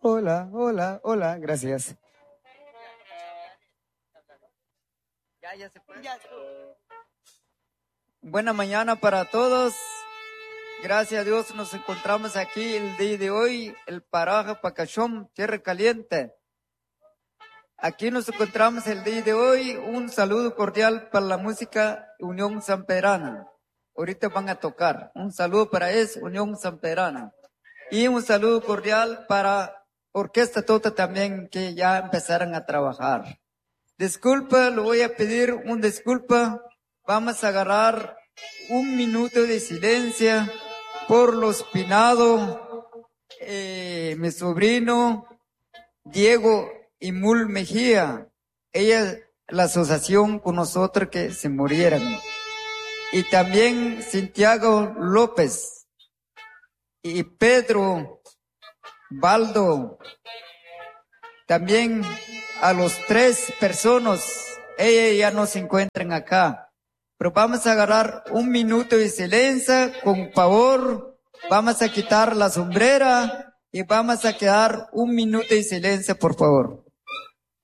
Hola, hola, hola, gracias. Ya se puede. Buena mañana para todos. Gracias a Dios nos encontramos aquí el día de hoy, el paraje Pacachón, Tierra Caliente. Aquí nos encontramos el día de hoy. Un saludo cordial para la música Unión Sanpedrana. Ahorita van a tocar. Un saludo para Unión Sanpedrana. Y un saludo cordial para Orquesta Tota también, que ya empezaron a trabajar. Disculpa, le voy a pedir un disculpa. Vamos a agarrar un minuto de silencio por los Pinados, mi sobrino Diego Imul Mejía. Ella, la asociación con nosotros que se murieran. Y también Santiago López y Pedro Baldo. También a los 3 personas, ellas ya no se encuentran acá. Pero vamos a agarrar un minuto de silencio, con favor. Vamos a quitar la sombrera y vamos a quedar un minuto de silencio, por favor.